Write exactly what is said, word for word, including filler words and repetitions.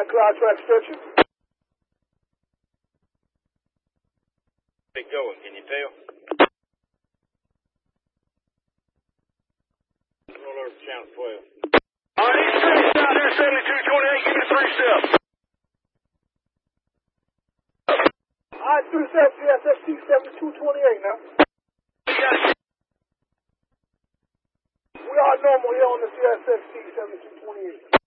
cloud track stretcher. Big going, can you tell? Roll over to channel twelve. All right, he's straight out there, seventy-two twenty-eight, give me the three step. All right, three steps, C S F T seventy-two twenty-eight now. We are normal here on the C S F T seventy-two twenty-eight.